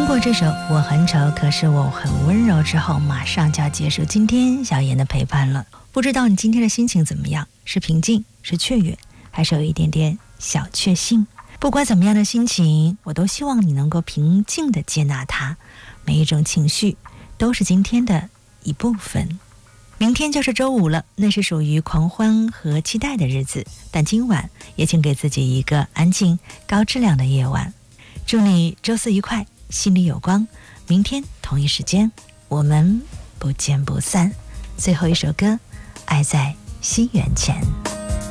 听过这首我很丑可是我很温柔之后，马上就要结束今天小妍的陪伴了。不知道你今天的心情怎么样，是平静，是雀跃，还是有一点点小确幸？不管怎么样的心情，我都希望你能够平静地接纳它，每一种情绪都是今天的一部分。明天就是周五了，那是属于狂欢和期待的日子，但今晚也请给自己一个安静高质量的夜晚。祝你周四愉快，心里有光。明天同一时间我们不见不散。最后一首歌，爱在西元前。